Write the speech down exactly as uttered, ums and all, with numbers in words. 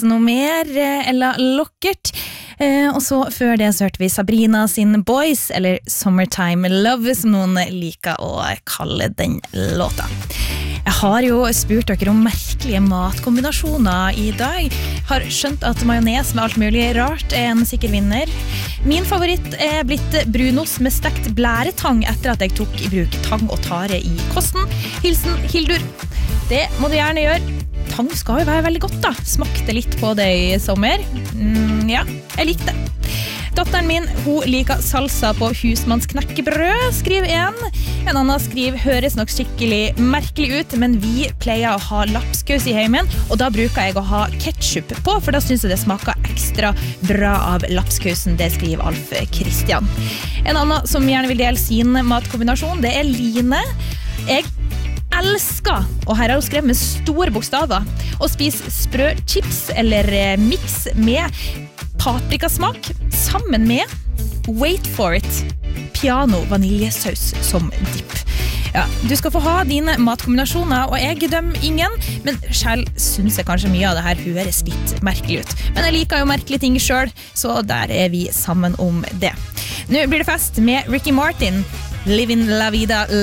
noe mer, Ella Lockert. Eh, og så før det så hørte vi Sabrina sin Boys, eller Summertime Love, som noen liker å kalle den låta. Jeg har jo spurt dere om merkelige matkombinasjoner i dag. Har skjønt at majones med alt mulig rart er en sikker vinner. Min favoritt er blitt brunost med stekt blæretang etter at jeg tok i bruk tang og tare i kosten. Hilsen Hildur. Det må du gjerne gjøre. Tang skal jo være veldig godt da. Smakte litt på det i sommer. Mm, ja, jeg likte det. Datteren min, hun liker salsa på husmannsknekkebrød, skriver en. En annen skriver, høres nok skikkelig merkelig ut, men vi pleier å ha lapskaus i heimen, og da bruker jeg å ha ketchup på, for da synes jeg det smaker ekstra bra av lapskausen, det skriver Alf Kristian. En annen som gjerne vil dele sin matkombinasjon, det er Line. Jeg elsker, og her har hun skrevet med store bokstaver, å spise sprø chips eller mix med paprikasmak sammen med, wait for it, piano vaniljesaus som dipp. Ja, du skal få ha dine matkombinasjoner, og jeg dømmer ingen, men selv synes jeg kanskje mye av det her høres litt merkelig ut. Men jeg liker jo merkelige ting selv, så der er vi sammen om det. Nå blir det fest med Ricky Martin, Living La Vida